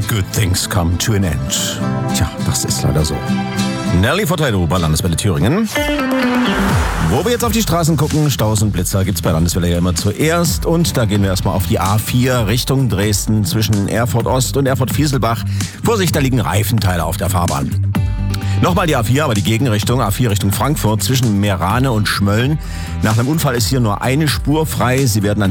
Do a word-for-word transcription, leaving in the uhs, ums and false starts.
good things come to an end. Tja, das ist leider so. Nelly Furtado bei Landeswelle Thüringen. Wo wir jetzt auf die Straßen gucken, Staus und Blitzer gibt's bei Landeswelle ja immer zuerst. Und da gehen wir erstmal auf die A vier Richtung Dresden zwischen Erfurt Ost und Erfurt Fieselbach. Vorsicht, da liegen Reifenteile auf der Fahrbahn. Nochmal die A vier, aber die Gegenrichtung, A vier Richtung Frankfurt zwischen Meerane und Schmölln. Nach einem Unfall ist hier nur eine Spur frei. Sie werden an